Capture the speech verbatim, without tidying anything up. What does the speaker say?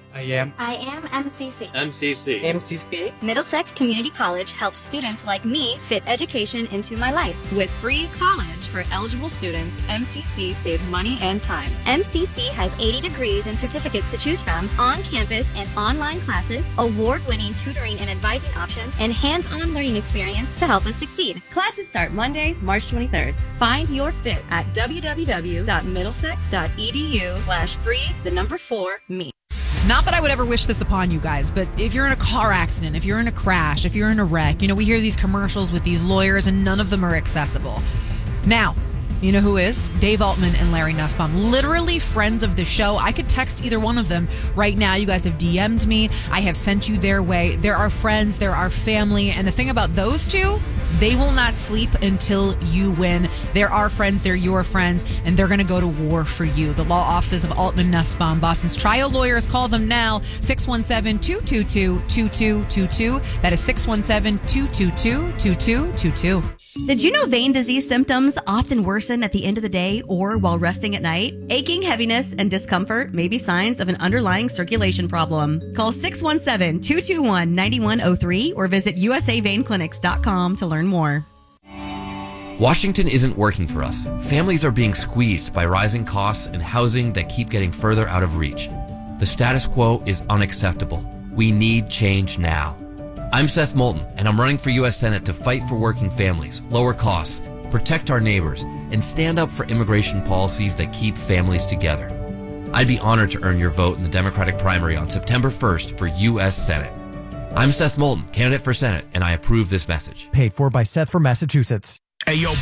I am. I am M C C. M C C. M C C. Middlesex Community College helps students like me fit education into my life. With free college for eligible students, M C C saves money and time. M C C has eighty degrees and certificates to choose from, on-campus and online classes, award-winning tutoring and advising options, and hands-on learning experience to help us succeed. Classes start Monday, March twenty-third. Find your fit at www.middlesex.edu slash free, the number four, me. Not that I would ever wish this upon you guys, but if you're in a car accident, if you're in a crash, if you're in a wreck, you know, we hear these commercials with these lawyers and none of them are accessible. Now, you know who is? Dave Altman and Larry Nussbaum. Literally friends of the show. I could text either one of them right now. You guys have D M'd me. I have sent you their way. There are friends. There are family. And the thing about those two, they will not sleep until you win. They're our friends. They're your friends. And they're going to go to war for you. The law offices of Altman Nussbaum, Boston's trial lawyers. Call them now. six one seven, two two two, two two two two. That is six one seven, two two two, two two two two. Did you know vein disease symptoms often worsen at the end of the day or while resting at night? Aching, heaviness, and discomfort may be signs of an underlying circulation problem. Call six one seven, two two one, nine one zero three or visit u s a vein clinics dot com to learn more. Washington isn't working for us. Families are being squeezed by rising costs and housing that keep getting further out of reach. The status quo is unacceptable. We need change now. I'm Seth Moulton, and I'm running for U S Senate to fight for working families, lower costs, protect our neighbors, and stand up for immigration policies that keep families together. I'd be honored to earn your vote in the Democratic primary on September first for U S Senate. I'm Seth Moulton, candidate for Senate, and I approve this message. Paid for by Seth from Massachusetts. Hey, yo,